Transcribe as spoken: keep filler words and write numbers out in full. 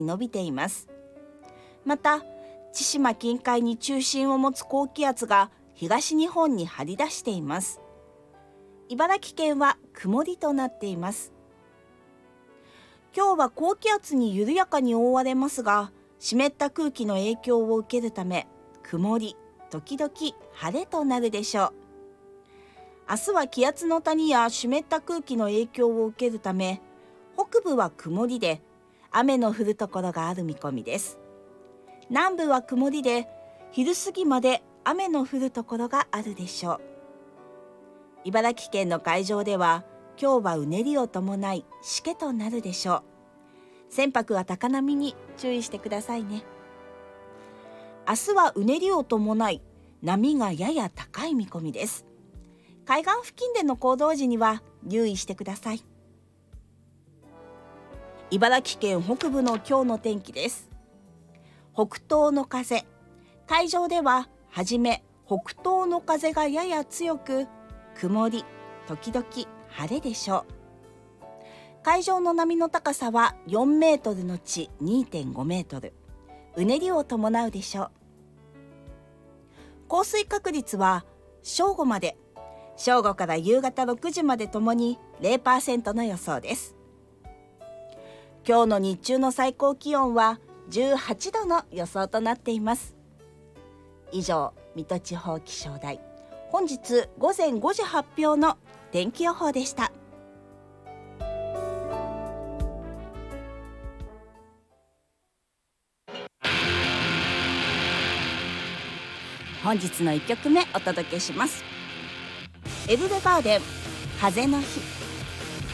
伸びています。また千島近海に中心を持つ高気圧が東日本に張り出しています。茨城県は曇りとなっています。今日は高気圧に緩やかに覆われますが、湿った空気の影響を受けるため曇り時々晴れとなるでしょう。明日は気圧の谷や湿った空気の影響を受けるため、北部は曇りで雨の降るところがある見込みです。南部は曇りで昼過ぎまで雨の降るところがあるでしょう。茨城県の海上では今日はうねりを伴いしけとなるでしょう。船舶は高波に注意してくださいね。明日はうねりを伴い波がやや高い見込みです。海岸付近での行動時には留意してください。茨城県北部の今日の天気です。北東の風、海上でははじめ北東の風がやや強く、曇り時々晴れでしょう。海上の波の高さはよんメートルのち にてんごメートル、うねりを伴うでしょう。降水確率は正午まで、正午から夕方ろくじまでともに ゼロパーセント の予想です。今日の日中の最高気温はじゅうはちどの予想となっています。以上、水戸地方気象台本日午前ごじ発表の天気予報でした。本日のいっきょくめお届けします。エルレガーデン、風の日。